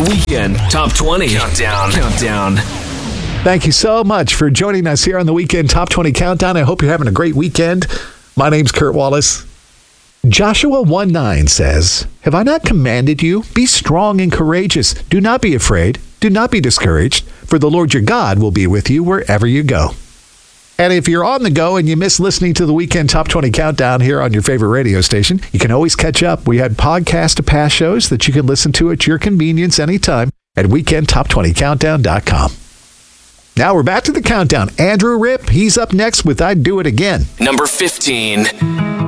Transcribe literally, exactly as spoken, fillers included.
Weekend Top twenty Countdown. Countdown. Thank you so much for joining us here on the Weekend Top twenty Countdown. I hope you're having a great weekend. My name's Kurt Wallace. Joshua one nine says, "Have I not commanded you? Be strong and courageous. Do not be afraid. Do not be discouraged, for the Lord your God will be with you wherever you go." And if you're on the go and you miss listening to the Weekend Top twenty Countdown here on your favorite radio station, you can always catch up. We had podcasts of past shows that you can listen to at your convenience anytime at weekend top twenty countdown dot com. Now we're back to the countdown. Andrew Ripp, he's up next with I'd Do It Again. Number fifteen.